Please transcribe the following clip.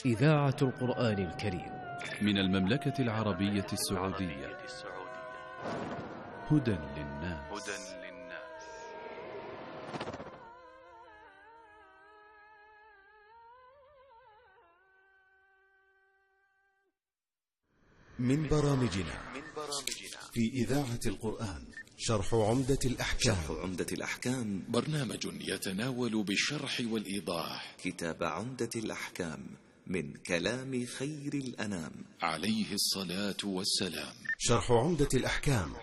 إذاعة القرآن الكريم من المملكة العربية السعودية. هدى للناس. من برامجنا في إذاعة القرآن شرح عمدة الأحكام برنامج يتناول بالشرح والإيضاح كتاب عمدة الأحكام من كلام خير الأنام عليه الصلاة والسلام. شرح عمدة الأحكام